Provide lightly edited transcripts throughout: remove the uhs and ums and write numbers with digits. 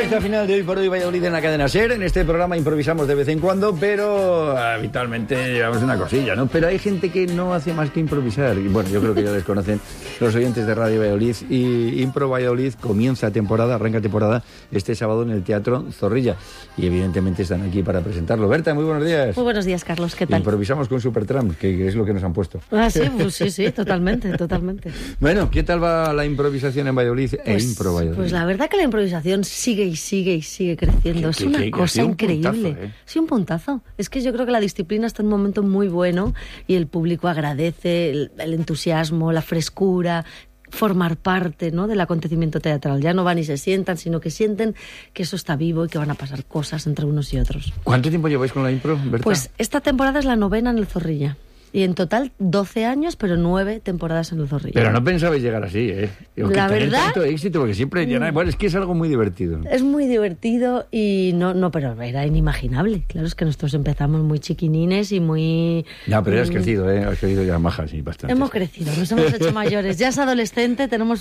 Recta final de Hoy por Hoy Valladolid en la cadena SER. En este programa improvisamos de vez en cuando, pero habitualmente llevamos una cosilla, ¿no? Pero hay gente que no hace más que improvisar. Y bueno, yo creo que ya les conocen los oyentes de Radio Valladolid. Y Impro Valladolid arranca temporada este sábado en el Teatro Zorrilla. Y evidentemente están aquí para presentarlo. Berta, muy buenos días. Muy buenos días, Carlos, ¿qué tal? Improvisamos con Supertramp, que es lo que nos han puesto. Ah, sí, pues sí, totalmente. Bueno, ¿qué tal va la improvisación en Valladolid Impro Valladolid? Pues la verdad que la improvisación sigue creciendo. Es una cosa increíble. Sí, un puntazo. Es que yo creo que la disciplina está en un momento muy bueno y el público agradece el entusiasmo, la frescura, formar parte, ¿no?, del acontecimiento teatral. Ya no van y se sientan, sino que sienten que eso está vivo y que van a pasar cosas entre unos y otros. ¿Cuánto tiempo lleváis con la impro, Berta? Pues esta temporada es la 9ª en el Zorrilla. Y en total 12 años, pero 9 temporadas en el Zorrilla. Pero no pensabais llegar así, ¿eh? La verdad, tanto éxito, porque siempre bueno, es que es algo muy divertido. Es muy divertido y no, pero era inimaginable. Claro, es que nosotros empezamos muy chiquinines y muy... No, pero has crecido, ¿eh? Has crecido ya majas y bastante. Hemos crecido, nos hemos hecho mayores. Ya es adolescente, tenemos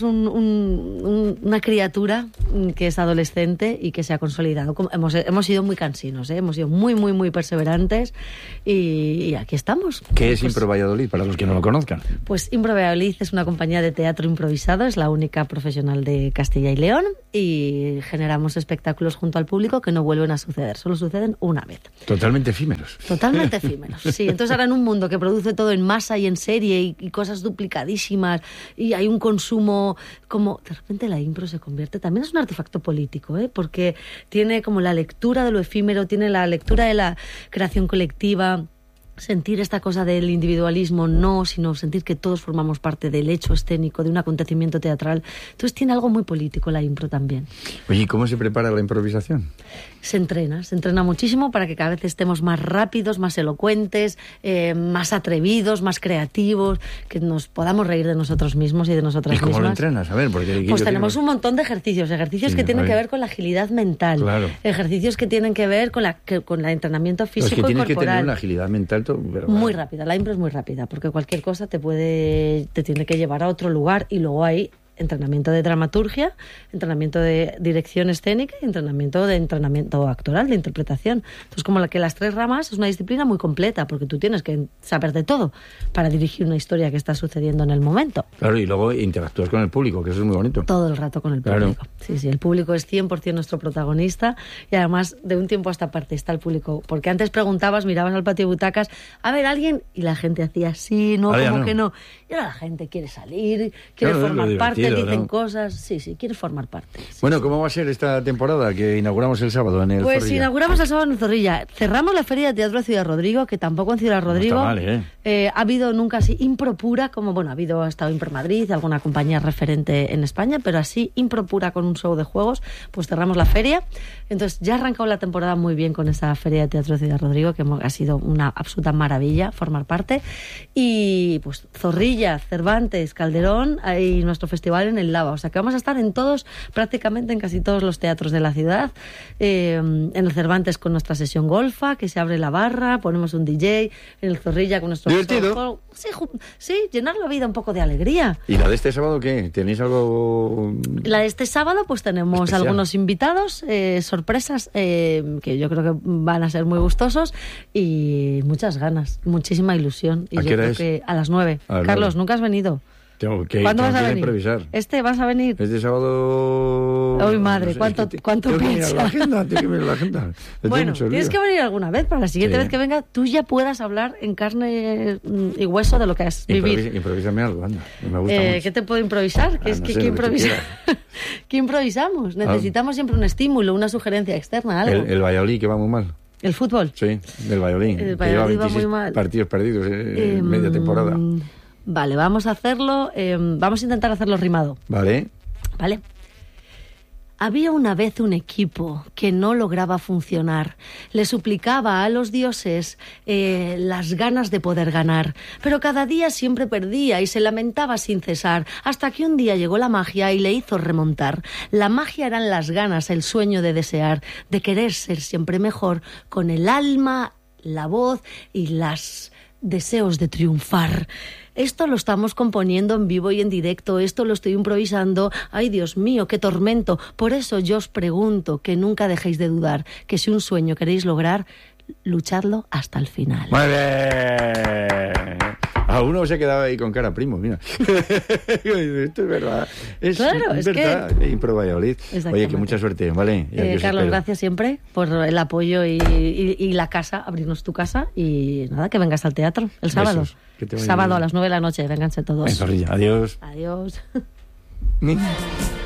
una criatura que es adolescente y que se ha consolidado. Hemos sido muy cansinos, ¿eh? Hemos sido muy perseverantes y aquí estamos. ¿Qué es Impro Valladolid, para los que no lo conozcan? Pues Impro Valladolid es una compañía de teatro improvisado, es la única profesional de Castilla y León y generamos espectáculos junto al público que no vuelven a suceder, solo suceden una vez. Totalmente efímeros. Totalmente efímeros, sí. Entonces ahora en un mundo que produce todo en masa y en serie y cosas duplicadísimas y hay un consumo como... De repente la impro se convierte... También es un artefacto político, ¿eh? Porque tiene como la lectura de lo efímero, tiene la lectura de la creación colectiva... Sentir esta cosa del individualismo, no, sino sentir que todos formamos parte del hecho escénico, de un acontecimiento teatral. Entonces tiene algo muy político la impro también. Oye, ¿y cómo se prepara la improvisación? Se entrena muchísimo para que cada vez estemos más rápidos, más elocuentes, más atrevidos, más creativos, que nos podamos reír de nosotros mismos y de nosotras mismas. ¿Y cómo lo entrenas? A ver, porque... Pues tenemos un montón de ejercicios sí, que tienen que ver con la agilidad mental, claro. Ejercicios que tienen que ver con el entrenamiento físico y corporal. Es que tienes que tener una agilidad mental... Pero muy rápida, la impro es muy rápida, porque cualquier cosa te tiene que llevar a otro lugar y luego hay entrenamiento de dramaturgia, entrenamiento de dirección escénica y entrenamiento actoral, de interpretación. Entonces, como que las 3 ramas es una disciplina muy completa, porque tú tienes que saber de todo para dirigir una historia que está sucediendo en el momento. Claro, y luego interactúas con el público, que eso es muy bonito. Todo el rato con el público. Claro. Sí, el público es 100% nuestro protagonista y además de un tiempo a esta parte está el público, porque antes preguntabas, mirabas al patio de butacas, a ver, alguien, y la gente hacía sí, no, como que no. Y ahora la gente quiere salir, quiere formar parte, dicen cosas, sí, quiere formar parte. Sí, bueno, ¿cómo va a ser esta temporada que inauguramos el sábado en el Zorrilla? Pues inauguramos el sábado en el Zorrilla. Cerramos la Feria de Teatro de Ciudad Rodrigo, que tampoco en Ciudad Rodrigo no está mal, ha habido nunca así impro pura, como ha estado Impro Madrid, alguna compañía referente en España, pero así impro pura con un show de juegos, pues cerramos la feria. Entonces ya ha arrancado la temporada muy bien con esa Feria de Teatro de Ciudad Rodrigo, que ha sido una absoluta maravilla formar parte. Y pues Zorrilla, Cervantes, Calderón y nuestro festival en el Lava. O sea que vamos a estar prácticamente en casi todos los teatros de la ciudad. En el Cervantes con nuestra sesión golfa, que se abre la barra, ponemos un DJ. En el Zorrilla con nuestro... ¿Divertido? Sí, llenar la vida un poco de alegría. ¿Y la de este sábado qué? ¿Tenéis algo...? La de este sábado pues tenemos especial? Algunos invitados, sorpresas, que yo creo que van a ser muy gustosos y muchas ganas, muchísima ilusión. Y ¿A qué hora es? A las 9. Carlos, ¿nunca has venido? ¿Cuándo vas a venir? Improvisar. ¿Vas a venir? Este sábado... ¡Ay, madre! No sé, ¿Cuánto piensas? Tengo que mirar la agenda. Bueno, tienes que venir alguna vez para la siguiente vez que venga tú ya puedas hablar en carne y hueso de lo que has vivido. Improvísame algo, anda. Me gusta mucho. ¿Qué te puedo improvisar? ¿Qué improvisamos? Necesitamos siempre un estímulo, una sugerencia externa, algo. El Valladolid, que va muy mal. ¿El fútbol? Sí, del Valladolid. El Valladolid va muy mal. Partidos perdidos en media temporada. Vale, vamos a hacerlo. Vamos a intentar hacerlo rimado. Vale. Había una vez un equipo que no lograba funcionar. Le suplicaba a los dioses las ganas de poder ganar. Pero cada día siempre perdía y se lamentaba sin cesar. Hasta que un día llegó la magia y le hizo remontar. La magia eran las ganas, el sueño de desear, de querer ser siempre mejor, con el alma, la voz y las deseos de triunfar. Esto lo estamos componiendo en vivo y en directo, esto lo estoy improvisando. Ay, Dios mío, qué tormento. Por eso yo os pregunto que nunca dejéis de dudar, que si un sueño queréis lograr, luchadlo hasta el final. Muy bien. A uno se quedaba ahí con cara primo, mira. Esto es verdad. Claro, es verdad. que... Impro Valladolid. Oye, que mucha suerte, ¿vale? Carlos, gracias siempre por el apoyo y la casa, abrirnos tu casa. Y nada, que vengas al teatro el sábado. Sábado a las 9 de la noche, vénganse todos. En Zorrilla, adiós. Adiós.